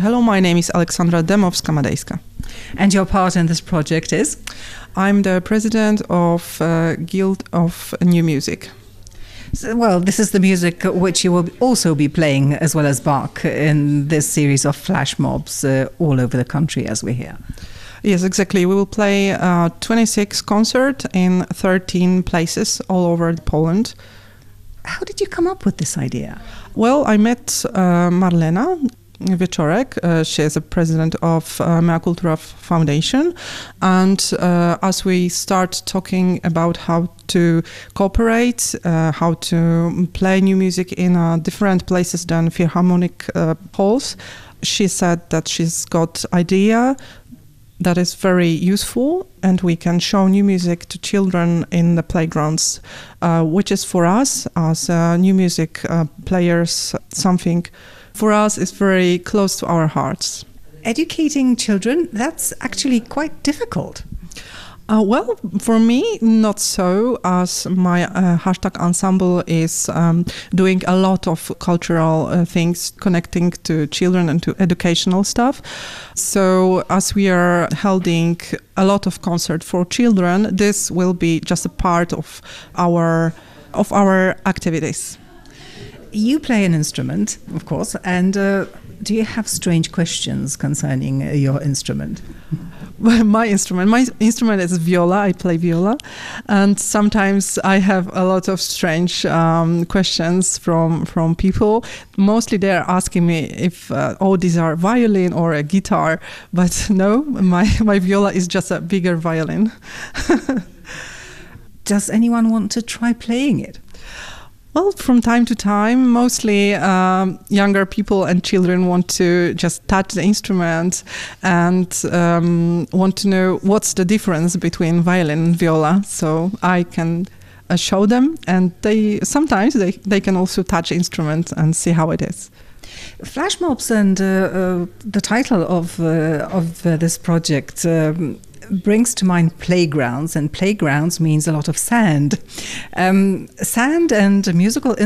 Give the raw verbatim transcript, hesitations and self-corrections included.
Hello, my name is Aleksandra Demowska-Madejska. And your part in this project is? I'm the president of uh, Guild of New Music. So, well, this is the music which you will also be playing as well as Bach in this series of flash mobs uh, all over the country, as we hear. Yes, exactly. We will play uh, twenty-six concerts in thirteen places all over Poland. How did you come up with this idea? Well, I met uh, Marlena Wieczorek. Uh, she is the president of uh, Mea Cultura Foundation. And uh, as we start talking about how to cooperate, uh, how to play new music in uh, different places than Philharmonic uh, halls, she said that she's got idea that is very useful, and we can show new music to children in the playgrounds, uh, which is for us as uh, new music uh, players something for us is very close to our hearts. Educating children, that's actually quite difficult. Uh, well, for me, not so, as my uh, hashtag ensemble is um, doing a lot of cultural uh, things connecting to children and to educational stuff. So as we are holding a lot of concerts for children, this will be just a part of our of our activities. You play an instrument, of course, and uh, do you have strange questions concerning uh, your instrument? My instrument, my instrument is viola. I play viola, and sometimes I have a lot of strange um, questions from from people. Mostly, they are asking me if uh, oh, these are violin or a guitar, but no, my my viola is just a bigger violin. Does anyone want to try playing it? Well, from time to time, mostly um, younger people and children want to just touch the instrument and um, want to know what's the difference between violin and viola. So I can uh, show them, and they sometimes they, they can also touch the instrument and see how it is. Flash mobs and uh, uh, the title of uh, of uh, this project um, brings to mind playgrounds, and playgrounds means a lot of sand. Um, sand and musical